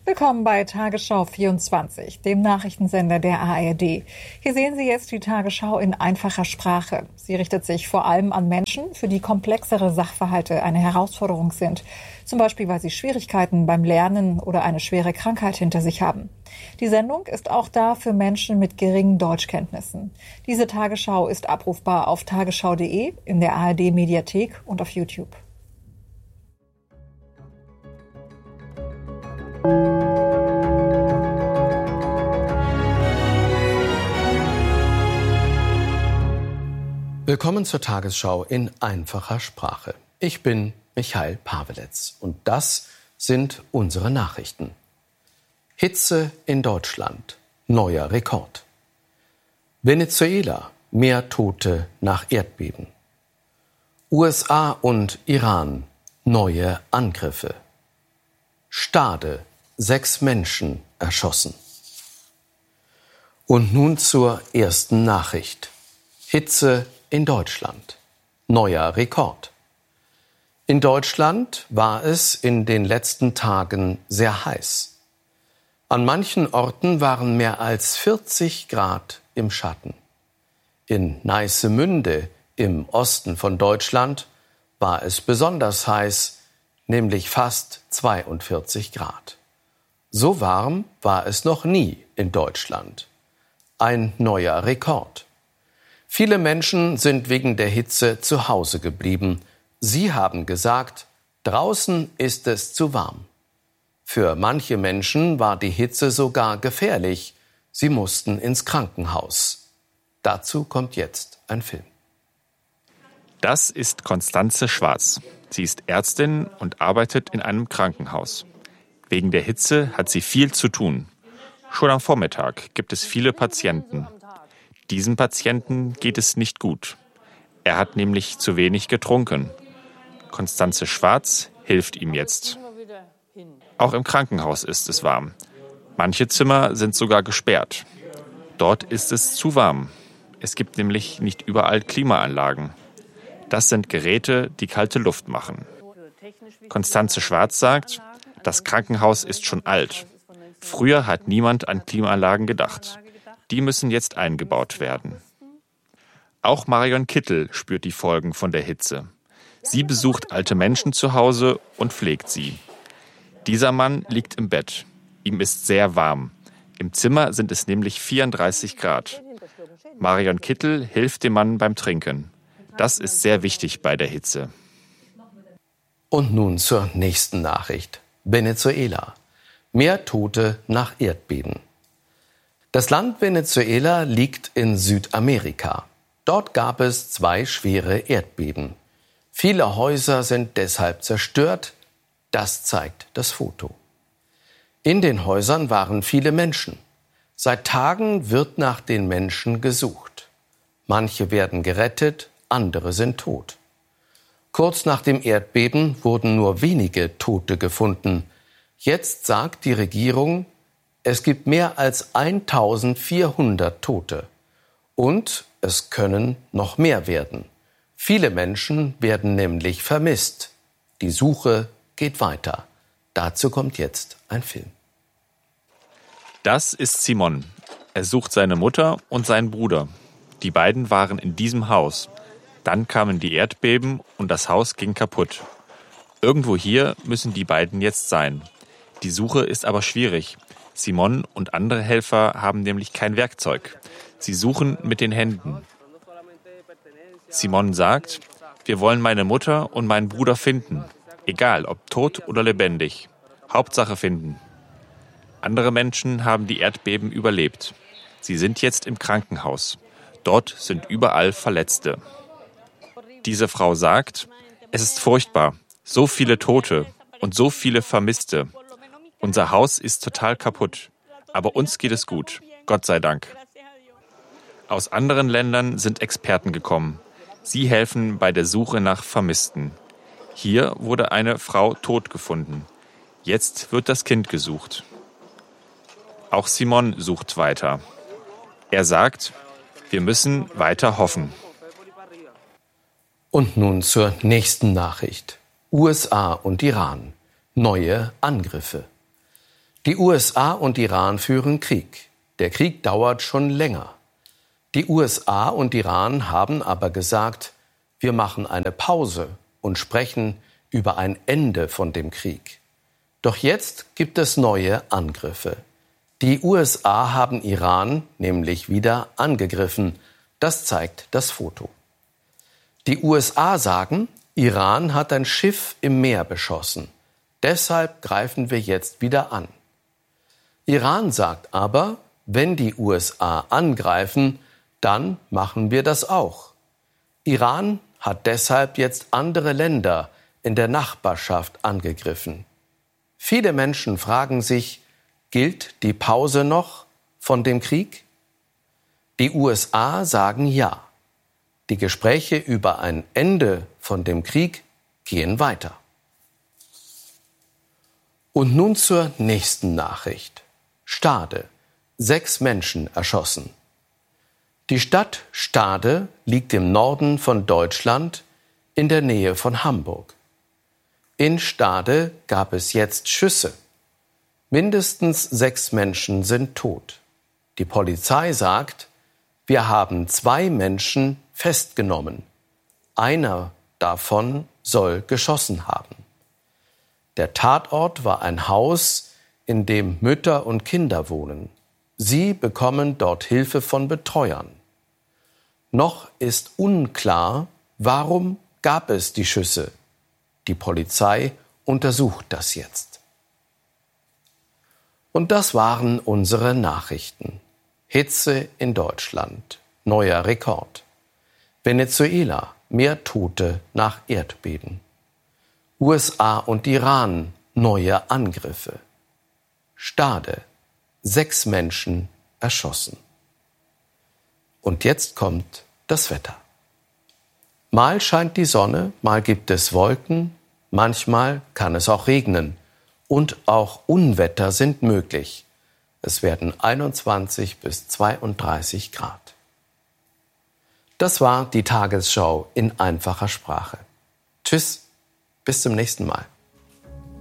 Willkommen bei Tagesschau 24, dem Nachrichtensender der ARD. Hier sehen Sie jetzt die Tagesschau in einfacher Sprache. Sie richtet sich vor allem an Menschen, für die komplexere Sachverhalte eine Herausforderung sind. Zum Beispiel, weil sie Schwierigkeiten beim Lernen oder eine schwere Krankheit hinter sich haben. Die Sendung ist auch da für Menschen mit geringen Deutschkenntnissen. Diese Tagesschau ist abrufbar auf tagesschau.de, in der ARD-Mediathek und auf YouTube. Willkommen zur Tagesschau in einfacher Sprache. Ich bin Michael Paweletz und das sind unsere Nachrichten. Hitze in Deutschland, neuer Rekord. Venezuela, mehr Tote nach Erdbeben. USA und Iran, neue Angriffe. Stade, 6 Menschen erschossen. Und nun zur ersten Nachricht. Hitze in Deutschland. Neuer Rekord. In Deutschland war es in den letzten Tagen sehr heiß. An manchen Orten waren mehr als 40 Grad im Schatten. In Neissemünde im Osten von Deutschland war es besonders heiß, nämlich fast 42 Grad. So warm war es noch nie in Deutschland. Ein neuer Rekord. Viele Menschen sind wegen der Hitze zu Hause geblieben. Sie haben gesagt, draußen ist es zu warm. Für manche Menschen war die Hitze sogar gefährlich. Sie mussten ins Krankenhaus. Dazu kommt jetzt ein Film. Das ist Constanze Schwarz. Sie ist Ärztin und arbeitet in einem Krankenhaus. Wegen der Hitze hat sie viel zu tun. Schon am Vormittag gibt es viele Patienten. Diesem Patienten geht es nicht gut. Er hat nämlich zu wenig getrunken. Constanze Schwarz hilft ihm jetzt. Auch im Krankenhaus ist es warm. Manche Zimmer sind sogar gesperrt. Dort ist es zu warm. Es gibt nämlich nicht überall Klimaanlagen. Das sind Geräte, die kalte Luft machen. Constanze Schwarz sagt, das Krankenhaus ist schon alt. Früher hat niemand an Klimaanlagen gedacht. Die müssen jetzt eingebaut werden. Auch Marion Kittel spürt die Folgen von der Hitze. Sie besucht alte Menschen zu Hause und pflegt sie. Dieser Mann liegt im Bett. Ihm ist sehr warm. Im Zimmer sind es nämlich 34 Grad. Marion Kittel hilft dem Mann beim Trinken. Das ist sehr wichtig bei der Hitze. Und nun zur nächsten Nachricht. Venezuela. Mehr Tote nach Erdbeben. Das Land Venezuela liegt in Südamerika. Dort gab es 2 schwere Erdbeben. Viele Häuser sind deshalb zerstört. Das zeigt das Foto. In den Häusern waren viele Menschen. Seit Tagen wird nach den Menschen gesucht. Manche werden gerettet, andere sind tot. Kurz nach dem Erdbeben wurden nur wenige Tote gefunden. Jetzt sagt die Regierung, es gibt mehr als 1400 Tote. Und es können noch mehr werden. Viele Menschen werden nämlich vermisst. Die Suche geht weiter. Dazu kommt jetzt ein Film. Das ist Simon. Er sucht seine Mutter und seinen Bruder. Die beiden waren in diesem Haus. Dann kamen die Erdbeben und das Haus ging kaputt. Irgendwo hier müssen die beiden jetzt sein. Die Suche ist aber schwierig. Simon und andere Helfer haben nämlich kein Werkzeug. Sie suchen mit den Händen. Simon sagt, wir wollen meine Mutter und meinen Bruder finden. Egal, ob tot oder lebendig. Hauptsache finden. Andere Menschen haben die Erdbeben überlebt. Sie sind jetzt im Krankenhaus. Dort sind überall Verletzte. Diese Frau sagt, es ist furchtbar. So viele Tote und so viele Vermisste. Unser Haus ist total kaputt, aber uns geht es gut, Gott sei Dank. Aus anderen Ländern sind Experten gekommen. Sie helfen bei der Suche nach Vermissten. Hier wurde eine Frau tot gefunden. Jetzt wird das Kind gesucht. Auch Simon sucht weiter. Er sagt, wir müssen weiter hoffen. Und nun zur nächsten Nachricht. USA und Iran. Neue Angriffe. Die USA und Iran führen Krieg. Der Krieg dauert schon länger. Die USA und Iran haben aber gesagt, wir machen eine Pause und sprechen über ein Ende von dem Krieg. Doch jetzt gibt es neue Angriffe. Die USA haben Iran nämlich wieder angegriffen. Das zeigt das Foto. Die USA sagen, Iran hat ein Schiff im Meer beschossen. Deshalb greifen wir jetzt wieder an. Iran sagt aber, wenn die USA angreifen, dann machen wir das auch. Iran hat deshalb jetzt andere Länder in der Nachbarschaft angegriffen. Viele Menschen fragen sich, gilt die Pause noch von dem Krieg? Die USA sagen ja. Die Gespräche über ein Ende von dem Krieg gehen weiter. Und nun zur nächsten Nachricht. Stade. 6 Menschen erschossen. Die Stadt Stade liegt im Norden von Deutschland in der Nähe von Hamburg. In Stade gab es jetzt Schüsse. Mindestens 6 Menschen sind tot. Die Polizei sagt, wir haben 2 Menschen festgenommen. Einer davon soll geschossen haben. Der Tatort war ein Haus, in dem Mütter und Kinder wohnen. Sie bekommen dort Hilfe von Betreuern. Noch ist unklar, warum gab es die Schüsse. Die Polizei untersucht das jetzt. Und das waren unsere Nachrichten. Hitze in Deutschland, neuer Rekord. Venezuela, mehr Tote nach Erdbeben. USA und Iran, neue Angriffe. Stade, 6 Menschen erschossen. Und jetzt kommt das Wetter. Mal scheint die Sonne, mal gibt es Wolken, manchmal kann es auch regnen. Und auch Unwetter sind möglich. Es werden 21 bis 32 Grad. Das war die Tagesschau in einfacher Sprache. Tschüss, bis zum nächsten Mal.